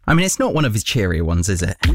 I mean, it's not one of his cheerier ones, is it?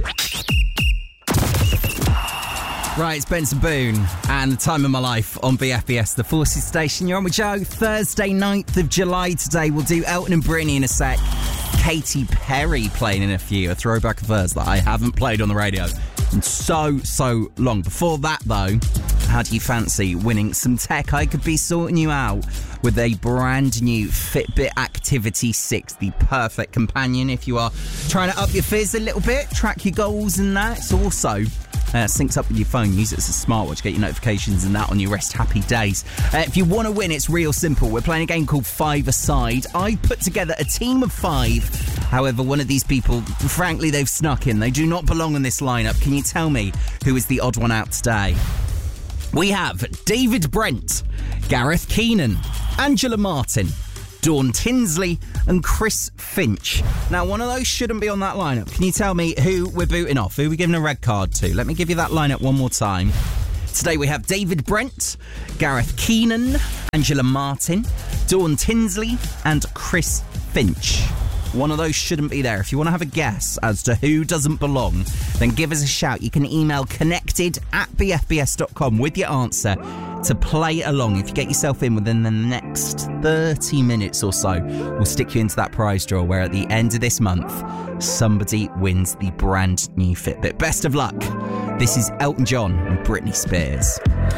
Right, it's Benson Boone and The Time of My Life on BFBS, the Forces Station. You're on with Joe. Thursday, 9th of July today. We'll do Elton and Britney in a sec. Katy Perry playing in a few. A throwback of hers that I haven't played on the radio in so long. Before that, though, how do you fancy winning some tech? I could be sorting you out with a brand new Fitbit Activity 6, the perfect companion if you are trying to up your fizz a little bit, track your goals and that. It's also syncs up with your phone. Use it as a smartwatch. Get your notifications and that on your rest happy days. If you want to win, it's real simple. We're playing a game called Five-A-Side. I put together a team of 5. However, one of these people, frankly, they've snuck in. They do not belong in this lineup. Can you tell me who is the odd one out today? We have David Brent, Gareth Keenan, Angela Martin, Dawn Tinsley and Chris Finch. Now, one of those shouldn't be on that lineup. Can you tell me who we're booting off? Who we're giving a red card to? Let me give you that lineup one more time. Today we have David Brent, Gareth Keenan, Angela Martin, Dawn Tinsley and Chris Finch. One of those shouldn't be there. If you want to have a guess as to who doesn't belong, then give us a shout. You can email connected@bfbs.com with your answer to play along. If you get yourself in within the next 30 minutes or so, we'll stick you into that prize draw where at the end of this month, somebody wins the brand new Fitbit. Best of luck. This is Elton John and Britney Spears.